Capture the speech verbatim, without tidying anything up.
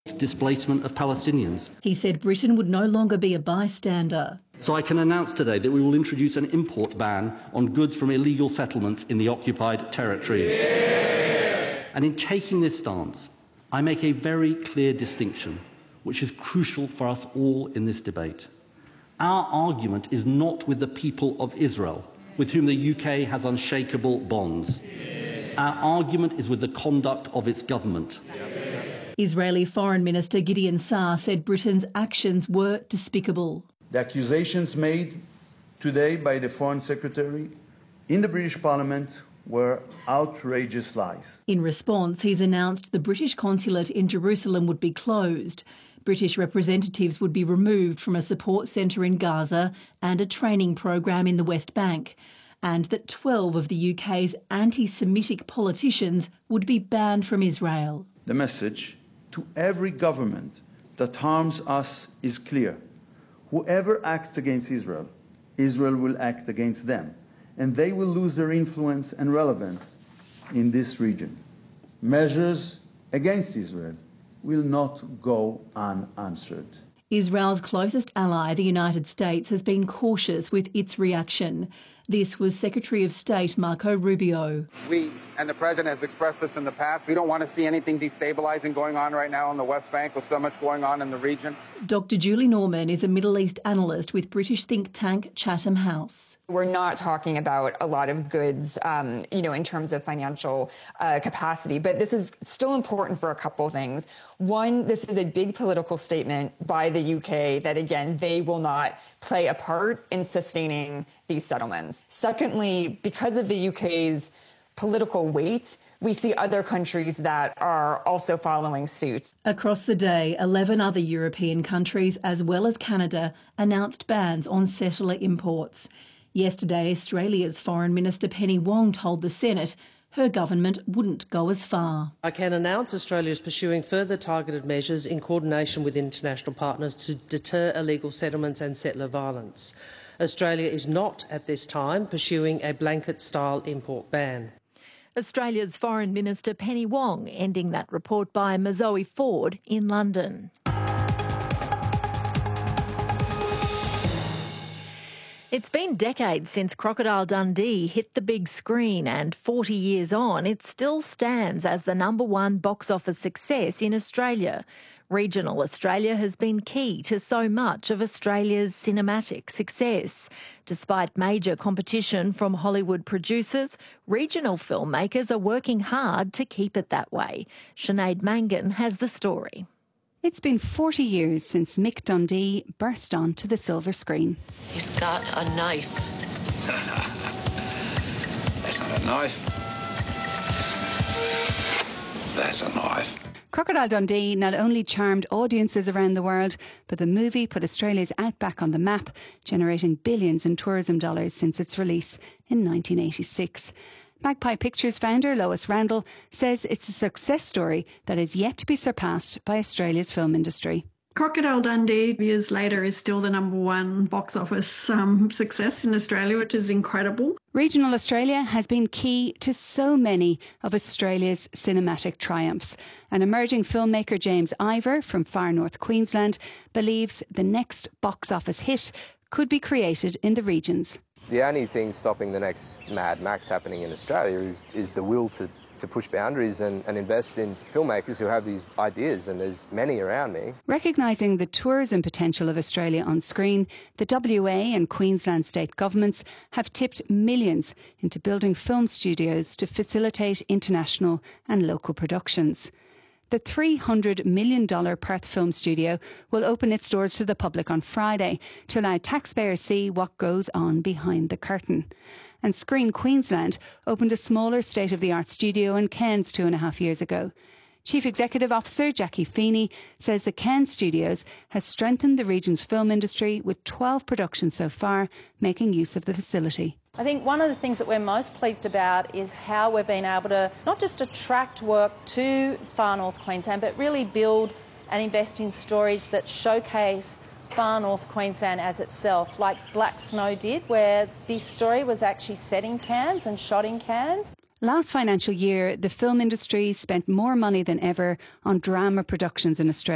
displacement of Palestinians. He said Britain would no longer be a bystander. So I can announce today that we will introduce an import ban on goods from illegal settlements in the occupied territories. Yeah. And in taking this stance, I make a very clear distinction, which is crucial for us all in this debate. Our argument is not with the people of Israel, with whom the U K has unshakable bonds. Our argument is with the conduct of its government. Israeli Foreign Minister Gideon Saar said Britain's actions were despicable. The accusations made today by the Foreign Secretary in the British Parliament were outrageous lies. In response, he's announced the British consulate in Jerusalem would be closed. British representatives would be removed from a support centre in Gaza and a training program in the West Bank, and that twelve of the U K's anti-Semitic politicians would be banned from Israel. The message to every government that harms us is clear. Whoever acts against Israel, Israel will act against them, and they will lose their influence and relevance in this region. Measures against Israel will not go unanswered. Israel's closest ally, the United States, has been cautious with its reaction. This was Secretary of State Marco Rubio. We, and the President has expressed this in the past, we don't want to see anything destabilizing going on right now on the West Bank with so much going on in the region. Doctor Julie Norman is a Middle East analyst with British think tank Chatham House. We're not talking about a lot of goods, um, you know, in terms of financial uh, capacity, but this is still important for a couple things. One, this is a big political statement by the U K that, again, they will not play a part in sustaining these settlements. Secondly, because of the U K's political weight, we see other countries that are also following suit. Across the day, eleven other European countries, as well as Canada, announced bans on settler imports. Yesterday, Australia's Foreign Minister Penny Wong told the Senate her government wouldn't go as far. I can announce Australia is pursuing further targeted measures in coordination with international partners to deter illegal settlements and settler violence. Australia is not, at this time, pursuing a blanket-style import ban. Australia's Foreign Minister Penny Wong ending that report by Mazoe Ford in London. It's been decades since Crocodile Dundee hit the big screen, and forty years on, it still stands as the number one box office success in Australia. Regional Australia has been key to so much of Australia's cinematic success. Despite major competition from Hollywood producers, regional filmmakers are working hard to keep it that way. Sinead Mangan has the story. It's been forty years since Mick Dundee burst onto the silver screen. He's got a knife. That's not a knife. That's a knife. Crocodile Dundee not only charmed audiences around the world, but the movie put Australia's outback on the map, generating billions in tourism dollars since its release in nineteen eighty-six. Magpie Pictures founder Lois Randall says it's a success story that is yet to be surpassed by Australia's film industry. Crocodile Dundee, years later, is still the number one box office um, success in Australia, which is incredible. Regional Australia has been key to so many of Australia's cinematic triumphs. And emerging filmmaker James Ivor from far north Queensland believes the next box office hit could be created in the regions. The only thing stopping the next Mad Max happening in Australia is, is the will to, to push boundaries and, and invest in filmmakers who have these ideas, and there's many around me. Recognising the tourism potential of Australia on screen, the W A and Queensland state governments have tipped millions into building film studios to facilitate international and local productions. The three hundred million dollars Perth Film Studio will open its doors to the public on Friday to allow taxpayers see what goes on behind the curtain. And Screen Queensland opened a smaller state-of-the-art studio in Cairns two and a half years ago. Chief Executive Officer Jackie Feeney says the Cairns Studios has strengthened the region's film industry with twelve productions so far, making use of the facility. I think one of the things that we're most pleased about is how we've been able to not just attract work to far north Queensland, but really build and invest in stories that showcase far north Queensland as itself, like Black Snow did, where this story was actually set in Cairns and shot in Cairns. Last financial year, the film industry spent more money than ever on drama productions in Australia.